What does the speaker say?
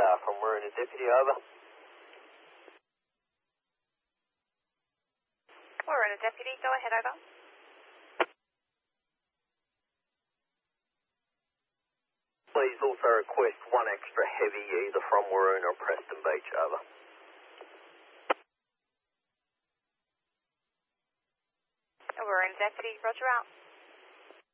from Waruna Deputy, over. Waruna Deputy, go ahead, over. Please also request one extra heavy either from Waruna or Preston Beach, over. Waruna Deputy, roger out.